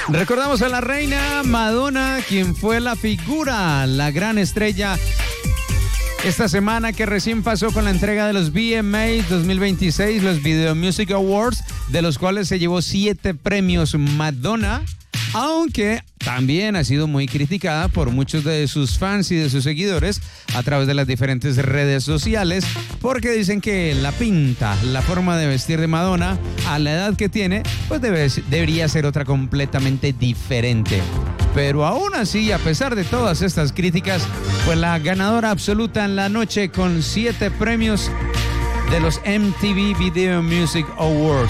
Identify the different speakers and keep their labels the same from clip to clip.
Speaker 1: Recordamos a la reina Madonna, quien fue la figura, la gran estrella esta semana que recién pasó con la entrega de los VMAs 2026, los Video Music Awards, de los cuales se llevó 7 premios Madonna, aunque también ha sido muy criticada por muchos de sus fans y de sus seguidores a través de las diferentes redes sociales, porque dicen que la pinta, la forma de vestir de Madonna, a la edad que tiene, pues debería ser otra completamente diferente. Pero aún así, a pesar de todas estas críticas, fue la ganadora absoluta en la noche con 7 premios de los MTV Video Music Awards.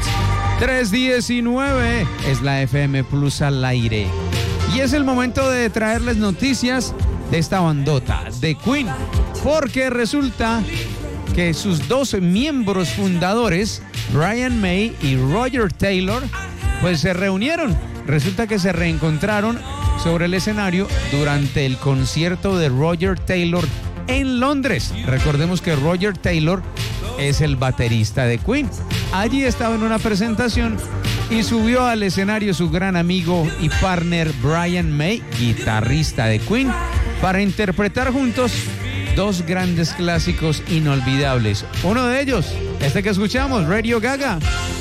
Speaker 1: 3:19 es la FM Plus al aire. Y es el momento de traerles noticias de esta bandota, de Queen, porque resulta que sus 2 miembros fundadores, Brian May y Roger Taylor, pues se reunieron. Resulta que se reencontraron sobre el escenario durante el concierto de Roger Taylor en Londres. Recordemos que Roger Taylor es el baterista de Queen. Allí estaba en una presentación y subió al escenario su gran amigo y partner Brian May, guitarrista de Queen, para interpretar juntos 2 grandes clásicos inolvidables. Uno de ellos, este que escuchamos, Radio Gaga.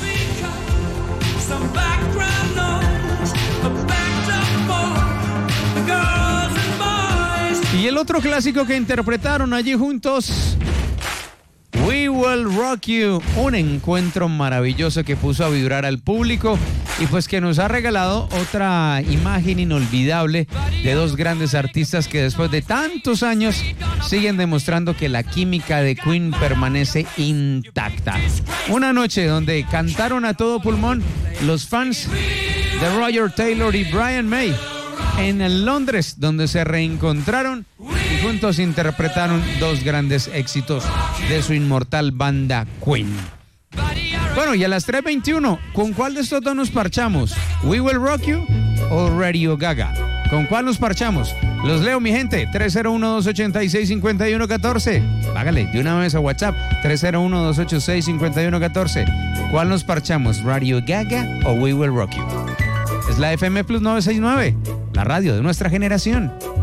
Speaker 1: Y el otro clásico que interpretaron allí juntos, We Will Rock You, un encuentro maravilloso que puso a vibrar al público y pues que nos ha regalado otra imagen inolvidable de 2 grandes artistas que después de tantos años siguen demostrando que la química de Queen permanece intacta. Una noche donde cantaron a todo pulmón los fans de Roger Taylor y Brian May en Londres, donde se reencontraron y juntos interpretaron 2 grandes éxitos de su inmortal banda Queen. Bueno, y a las 3:21, ¿con cuál de estos 2 nos parchamos? ¿We Will Rock You o Radio Gaga? ¿Con cuál nos parchamos? Los leo, mi gente. 301-286-5114. Hágale de una vez a WhatsApp. 301-286-5114. ¿Cuál nos parchamos? ¿Radio Gaga o We Will Rock You? Es la FM Plus 969, la radio de nuestra generación.